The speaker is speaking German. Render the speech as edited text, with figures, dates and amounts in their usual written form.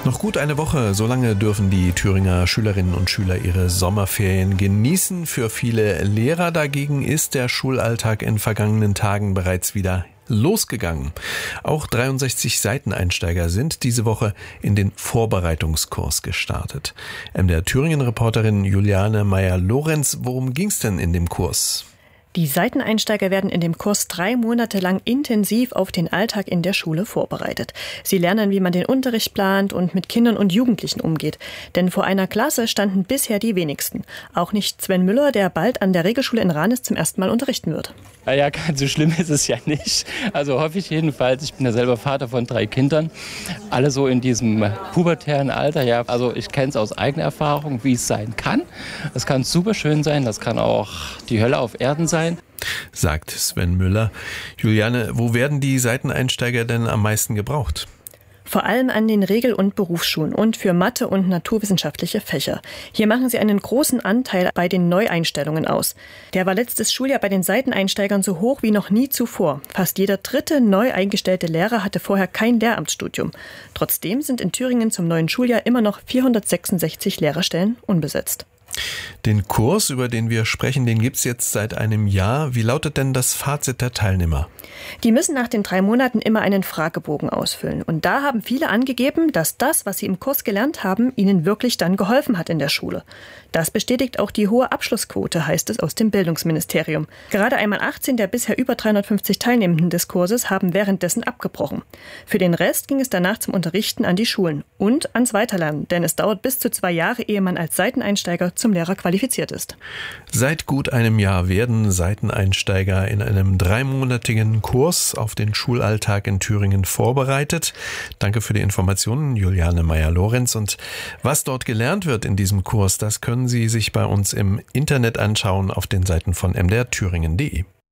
Noch gut eine Woche, so lange dürfen die Thüringer Schülerinnen und Schüler ihre Sommerferien genießen. Für viele Lehrer dagegen ist der Schulalltag in vergangenen Tagen bereits wieder losgegangen. Auch 63 Seiteneinsteiger sind diese Woche in den Vorbereitungskurs gestartet. MDR Thüringen-Reporterin Juliane Meyer-Lorenz, worum ging's denn in dem Kurs? Die Seiteneinsteiger werden in dem Kurs 3 Monate lang intensiv auf den Alltag in der Schule vorbereitet. Sie lernen, wie man den Unterricht plant und mit Kindern und Jugendlichen umgeht. Denn vor einer Klasse standen bisher die wenigsten. Auch nicht Sven Müller, der bald an der Regelschule in Ranis zum ersten Mal unterrichten wird. Ja, ganz so schlimm ist es ja nicht. Also hoffe ich jedenfalls. Ich bin ja selber Vater von 3 Kindern. Alle so in diesem pubertären Alter. Ja, also ich kenne es aus eigener Erfahrung, wie es sein kann. Das kann super schön sein. Das kann auch die Hölle auf Erden sein. Sagt Sven Müller. Juliane, wo werden die Seiteneinsteiger denn am meisten gebraucht? Vor allem an den Regel- und Berufsschulen und für Mathe- und naturwissenschaftliche Fächer. Hier machen sie einen großen Anteil bei den Neueinstellungen aus. Der war letztes Schuljahr bei den Seiteneinsteigern so hoch wie noch nie zuvor. Fast jeder dritte neu eingestellte Lehrer hatte vorher kein Lehramtsstudium. Trotzdem sind in Thüringen zum neuen Schuljahr immer noch 466 Lehrerstellen unbesetzt. Den Kurs, über den wir sprechen, den gibt's jetzt seit einem Jahr. Wie lautet denn das Fazit der Teilnehmer? Die müssen nach den 3 Monaten immer einen Fragebogen ausfüllen. Und da haben viele angegeben, dass das, was sie im Kurs gelernt haben, ihnen wirklich dann geholfen hat in der Schule. Das bestätigt auch die hohe Abschlussquote, heißt es aus dem Bildungsministerium. Gerade einmal 18 der bisher über 350 Teilnehmenden des Kurses haben währenddessen abgebrochen. Für den Rest ging es danach zum Unterrichten an die Schulen und ans Weiterlernen, denn es dauert bis zu 2 Jahre, ehe man als Seiteneinsteiger zum Lehrer qualifiziert ist. Seit gut einem Jahr werden Seiteneinsteiger in einem 3-monatigen Kurs auf den Schulalltag in Thüringen vorbereitet. Danke für die Informationen, Juliane Meyer-Lorenz. Und was dort gelernt wird in diesem Kurs, das können Sie sich bei uns im Internet anschauen auf den Seiten von mdrthüringen.de.